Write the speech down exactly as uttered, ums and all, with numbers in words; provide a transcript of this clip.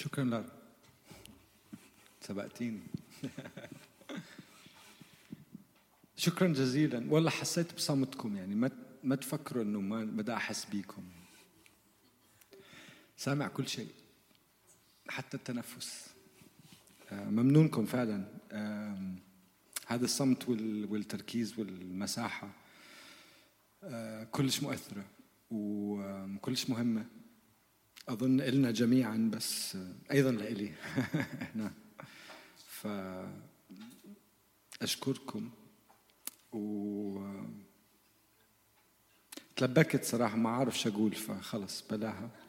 شكرا لك، سبقتيني. شكرا جزيلا. والله حسيت بصمتكم، يعني ما ما تفكروا انه ما بدي احس بيكم. سامع كل شيء حتى التنفس. ممنونكم فعلا. هذا الصمت والتركيز والمساحة كلش مؤثرة وكلش مهمة، أظن إلنا جميعا، بس أيضا لإلي هنا. فأشكركم و تلبكت صراحة، ما عارف شو أقول، فخلص بلاها.